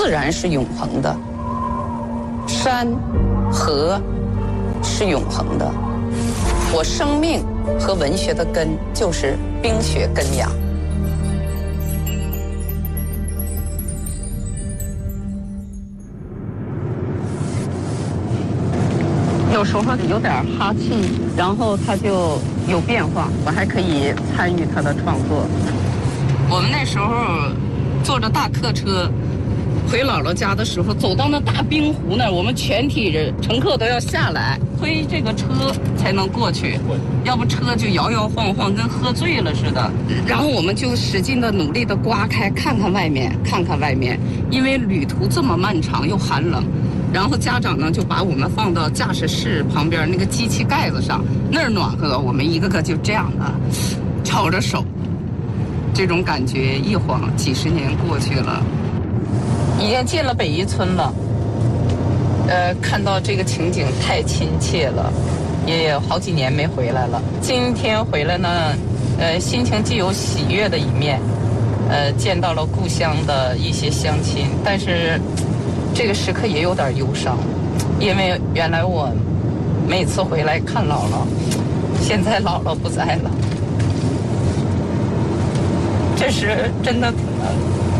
自然是永恒的，山河是永恒的，我生命和文学的根就是冰雪根养。有时候有点哈气，然后它就有变化，我还可以参与它的创作。我们那时候坐着大客车回姥姥家的时候，走到那大冰湖那儿，我们全体人乘客都要下来推这个车才能过去，要不车就摇摇晃晃，跟喝醉了似的。然后我们就使劲的努力的刮开，看看外面，看看外面，因为旅途这么漫长又寒冷。然后家长呢就把我们放到驾驶室旁边那个机器盖子上，那儿暖和，我们一个个就这样的抄着手，这种感觉一晃几十年过去了，已经进了北一村了。看到这个情景太亲切了，也有好几年没回来了。今天回来呢，心情既有喜悦的一面，见到了故乡的一些乡亲，但是这个时刻也有点忧伤，因为原来我每次回来看姥姥，现在姥姥不在了，这是真的挺难的。